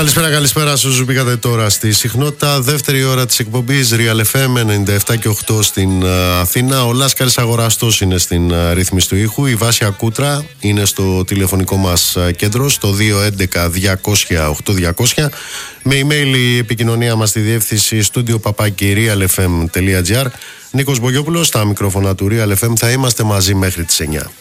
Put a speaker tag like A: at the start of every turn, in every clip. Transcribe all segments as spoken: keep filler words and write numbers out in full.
A: Καλησπέρα, καλησπέρα σε όσους μπήκατε τώρα στη συχνότητα. Δεύτερη ώρα της εκπομπής Real εφ εμ ενενήντα επτά και οκτώ στην Αθήνα. Ο Λάσκαρης Αγοραστός είναι στην ρύθμιση του ήχου. Η Βάσια Κούτρα είναι στο τηλεφωνικό μας κέντρο στο δύο έντεκα διακόσια οκτώ διακόσια. Με email η επικοινωνία μας στη διεύθυνση studio παπάκι real f m τελεία g r. Νίκος Μπογιόπουλος στα μικρόφωνα του Real εφ εμ. Θα είμαστε μαζί μέχρι τις εννιά.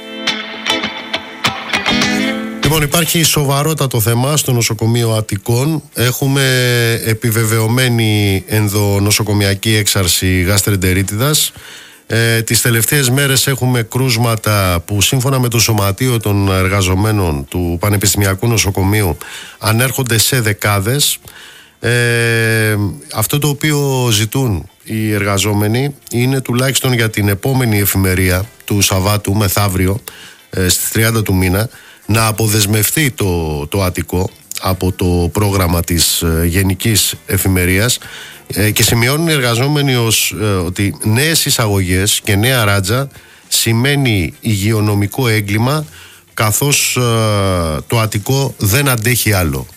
A: Λοιπόν, υπάρχει σοβαρότατο θέμα στο νοσοκομείο Αττικών. Έχουμε επιβεβαιωμένη ενδονοσοκομιακή έξαρση γαστρεντερίτιδας. Ε, τις τελευταίες μέρες έχουμε κρούσματα που σύμφωνα με το Σωματείο των Εργαζομένων του Πανεπιστημιακού Νοσοκομείου ανέρχονται σε δεκάδες. Ε, αυτό το οποίο ζητούν οι εργαζόμενοι είναι τουλάχιστον για την επόμενη εφημερία του Σαββάτου μεθαύριο, ε, στις τριάντα του μήνα, να αποδεσμευτεί το, το Αττικό από το πρόγραμμα της ε, Γενικής Εφημερίας, ε, και σημειώνουν οι εργαζόμενοι ως, ε, ότι νέες εισαγωγές και νέα ράτζα σημαίνει υγειονομικό έγκλημα, καθώς ε, το Αττικό δεν αντέχει άλλο.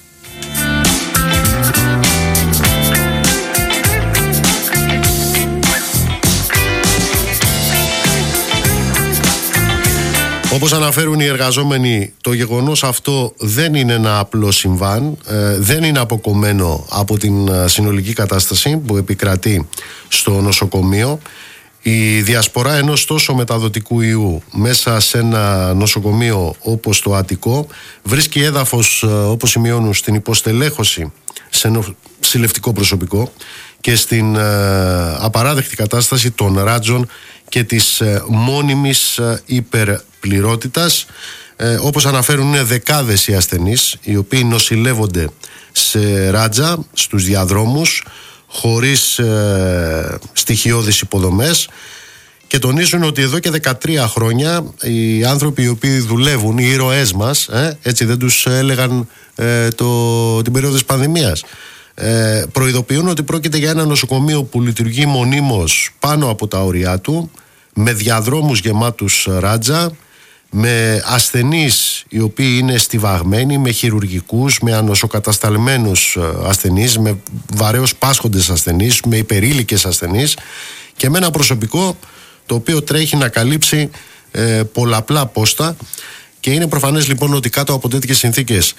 A: Όπως αναφέρουν οι εργαζόμενοι, το γεγονός αυτό δεν είναι ένα απλό συμβάν, ε, δεν είναι αποκομμένο από την συνολική κατάσταση που επικρατεί στο νοσοκομείο. Η διασπορά ενός τόσο μεταδοτικού ιού μέσα σε ένα νοσοκομείο όπως το Αττικό βρίσκει έδαφος, όπως σημειώνουν, στην υποστελέχωση σε νοσηλευτικό προσωπικό και στην ε, απαράδεκτη κατάσταση των ράτζων και της ε, μόνιμης ε, υπερπληρότητας. Ε, όπως αναφέρουν, είναι δεκάδες οι ασθενείς οι οποίοι νοσηλεύονται σε ράτζα στους διαδρόμους χωρίς ε, στοιχειώδεις υποδομές, και τονίζουν ότι εδώ και δεκατρία χρόνια οι άνθρωποι οι οποίοι δουλεύουν, οι ήρωές μας, ε, έτσι δεν τους έλεγαν ε, το, την περίοδο της πανδημίας, ε, προειδοποιούν ότι πρόκειται για ένα νοσοκομείο που λειτουργεί μονίμως πάνω από τα όρια του, με διαδρόμους γεμάτους ράτζα, με ασθενείς οι οποίοι είναι στιβαγμένοι, με χειρουργικούς, με ανοσοκατασταλμένους ασθενείς, με βαρέως πάσχοντες ασθενείς, με υπερήλικες ασθενείς και με ένα προσωπικό το οποίο τρέχει να καλύψει ε, πολλαπλά πόστα. Και είναι προφανές λοιπόν ότι κάτω από τέτοιες συνθήκες